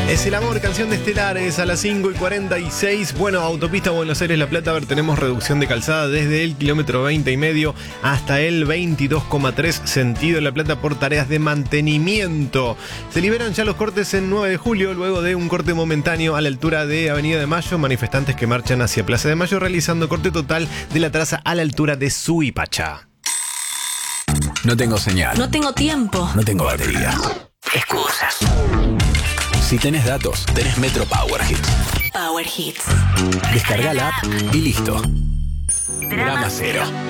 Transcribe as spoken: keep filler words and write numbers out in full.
Es el amor, canción de Estelares a las cinco y cuarenta y seis. Bueno, autopista Buenos Aires-La Plata, a ver, tenemos reducción de calzada desde el kilómetro veinte y medio hasta el veintidós coma tres, sentido La Plata, por tareas de mantenimiento. Se liberan ya los cortes en nueve de julio, luego de un corte momentáneo a la altura de Avenida de Mayo. Manifestantes que marchan hacia Plaza de Mayo realizando corte total de la traza a la altura de Suipacha. No tengo señal. No tengo tiempo. No tengo batería. Excusas. Si tenés datos, tenés Metro Power Hits. Power Hits. Descarga la app y listo. Drama cero.